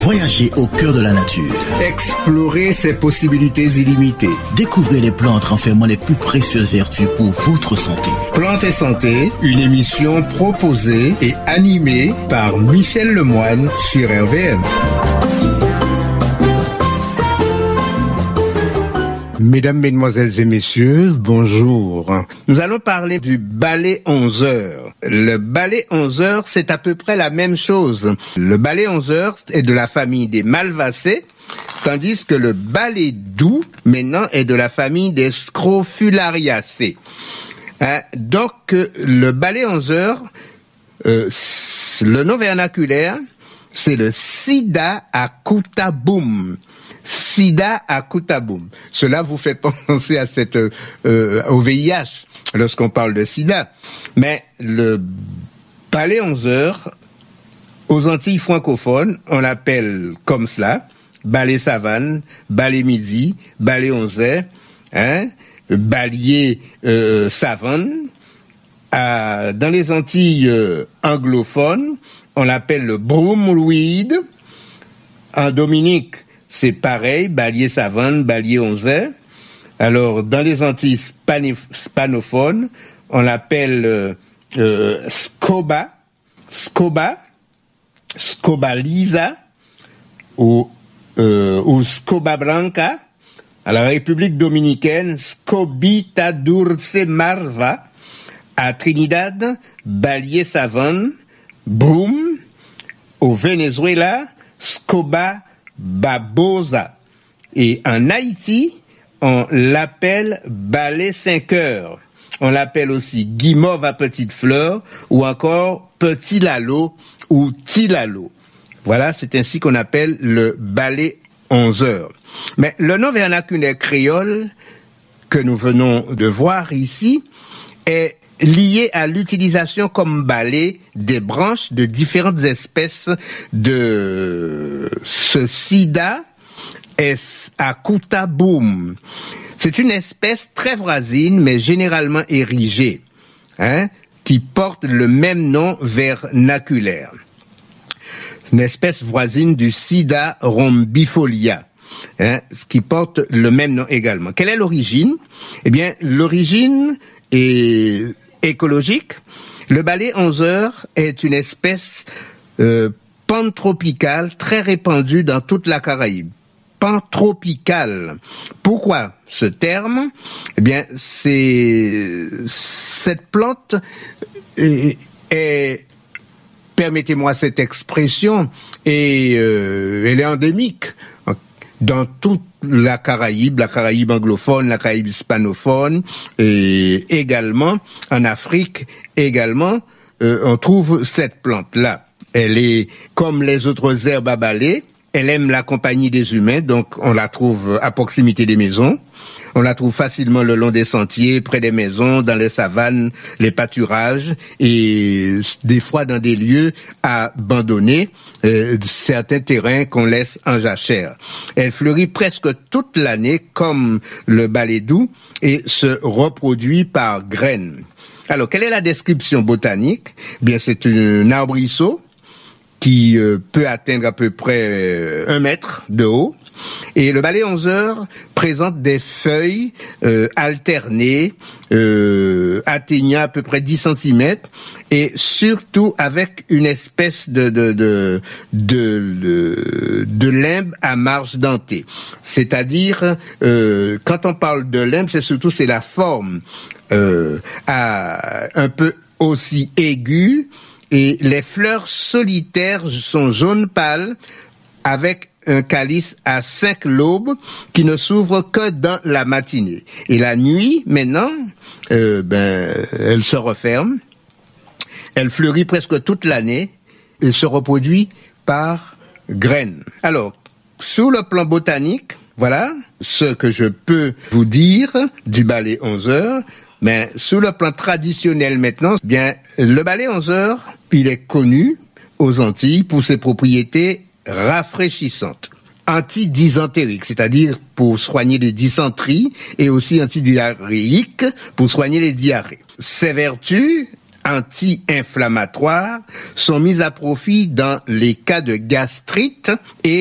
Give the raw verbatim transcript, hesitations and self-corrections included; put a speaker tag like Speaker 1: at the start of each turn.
Speaker 1: Voyagez au cœur de la nature.
Speaker 2: Explorez ses possibilités illimitées.
Speaker 1: Découvrez les plantes renfermant les plus précieuses vertus pour votre santé.
Speaker 2: Plantes et Santé, une émission proposée et animée par Michel Lemoine sur R V M. Mesdames, Mesdemoiselles et Messieurs, bonjour. Nous allons parler du ballet onze heures. Le ballet onze heures, c'est à peu près la même chose. Le ballet onze heures est de la famille des Malvacées, tandis que le ballet doux, maintenant, est de la famille des Scrofulariacées. Hein? Donc, le ballet onze heures, euh, le nom vernaculaire, c'est le Sida Akutaboum. Sida Akutaboum. Cela vous fait penser à cette euh, au V I H lorsqu'on parle de sida. Mais le ballet onze heures, aux Antilles francophones, on l'appelle comme cela, ballet savane, ballet midi, ballet onze heures, hein, ballet euh, savane. À, dans les Antilles euh, anglophones, on l'appelle le broomweed. En Dominique, c'est pareil, ballier savane, ballier onze heures. Alors, dans les Antilles hispanophones, on l'appelle euh, euh, scoba, scoba, scobaliza, ou, euh, ou scoba branca. À la République dominicaine, scobita dulce marva. À Trinidad, ballier savane, broom. Au Venezuela, scoba babosa. Et en Haïti, on l'appelle ballet cinq heures. On l'appelle aussi guimauve à petites fleurs ou encore petit lalo ou tilalo. Voilà, c'est ainsi qu'on appelle le ballet onze heures. Mais le nom vernaculaire créole que nous venons de voir ici est lié à l'utilisation comme ballet des branches de différentes espèces de ce Sida Akutaboum. C'est une espèce très voisine, mais généralement érigée, hein, qui porte le même nom vernaculaire. Une espèce voisine du Sida rhombifolia, hein, qui porte le même nom également. Quelle est l'origine? Eh bien, l'origine est écologique. Le ballet onze heures est une espèce euh, pantropicale très répandue dans toute la Caraïbe. Pantropicale. Pourquoi ce terme? Eh bien, c'est cette plante est, est permettez-moi cette expression, et euh, elle est endémique dans toute la Caraïbe, la Caraïbe anglophone, la Caraïbe hispanophone, et également en Afrique, également, euh, on trouve cette plante-là. Elle est comme les autres herbes à balai, elle aime la compagnie des humains, donc on la trouve à proximité des maisons. On la trouve facilement le long des sentiers, près des maisons, dans les savanes, les pâturages, et des fois dans des lieux abandonnés, euh, certains terrains qu'on laisse en jachère. Elle fleurit presque toute l'année comme le balai doux et se reproduit par graines. Alors, quelle est la description botanique? Bien, c'est un arbrisseau qui euh, peut atteindre à peu près euh, un mètre de haut. Et le ballet onze heures présente des feuilles euh, alternées, euh, atteignant à peu près dix centimètres, et surtout avec une espèce de de de de, de, de limbe à marge dentée. C'est-à-dire, euh, quand on parle de limbe, c'est surtout c'est la forme euh, à, un peu aussi aiguë, et les fleurs solitaires sont jaune pâle avec un calice à cinq lobes qui ne s'ouvre que dans la matinée. Et la nuit, maintenant, euh, ben, elle se referme. Elle fleurit presque toute l'année et se reproduit par graines. Alors, sur le plan botanique, voilà ce que je peux vous dire du ballet onze heures. Mais sur le plan traditionnel maintenant, bien, le ballet onze heures, il est connu aux Antilles pour ses propriétés rafraîchissante, antidysentérique, c'est-à-dire pour soigner les dysenteries, et aussi antidiarrhéique pour soigner les diarrhées. Ses vertus anti-inflammatoires sont mises à profit dans les cas de gastrite et